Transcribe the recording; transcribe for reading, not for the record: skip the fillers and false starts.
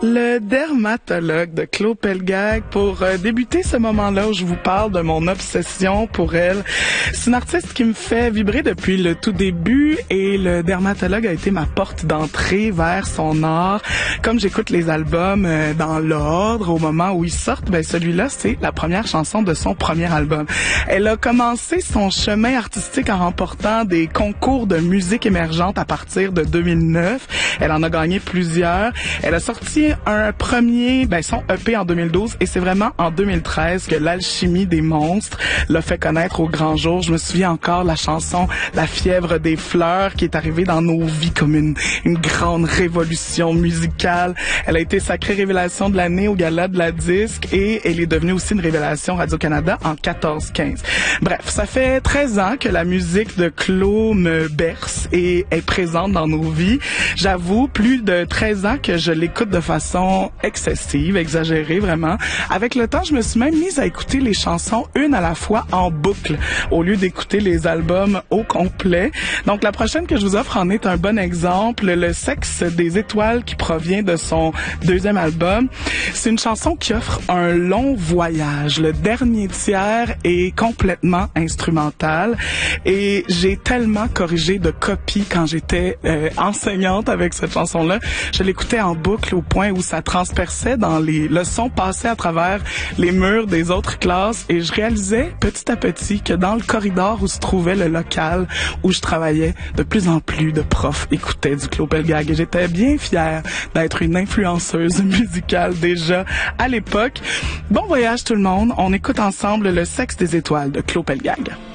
Le dermatologue de Claude Pelgag pour débuter ce moment-là où je vous parle de mon obsession pour elle. C'est une artiste qui me fait vibrer depuis le tout début et le dermatologue a été ma porte d'entrée vers son art. Comme j'écoute les albums dans l'ordre au moment où ils sortent, ben celui-là c'est la première chanson de son premier album. Elle a commencé son chemin artistique en remportant des concours de musique émergente à partir de 2009. Elle en a gagné plusieurs. Elle a sorti un premier, son EP en 2012 et c'est vraiment en 2013 que l'alchimie des monstres l'a fait connaître au grand jour. Je me souviens encore la chanson La fièvre des fleurs qui est arrivée dans nos vies comme une grande révolution musicale. Elle a été sacrée révélation de l'année au Gala de la disque et elle est devenue aussi une révélation Radio-Canada en 14-15. Bref, ça fait 13 ans que la musique de Claude me berce et est présente dans nos vies. J'avoue, plus de 13 ans que je l'écoute de façon excessive, exagérée vraiment. Avec le temps, je me suis même mise à écouter les chansons une à la fois en boucle au lieu d'écouter les albums au complet. Donc la prochaine que je vous offre en est un bon exemple, Le sexe des étoiles qui provient de son deuxième album. C'est une chanson qui offre un long voyage. Le dernier tiers est complètement instrumental et j'ai tellement corrigé de copies quand j'étais enseignante avec cette chanson-là. Je l'écoutais en boucle au point où ça transperçait dans les leçons passées à travers les murs des autres classes et je réalisais petit à petit que dans le corridor où se trouvait le local où je travaillais, de plus en plus de profs écoutaient du Claude Pelgag et j'étais bien fière d'être une influenceuse musicale déjà à l'époque. Bon voyage tout le monde, on écoute ensemble Le sexe des étoiles de Claude Pelgag.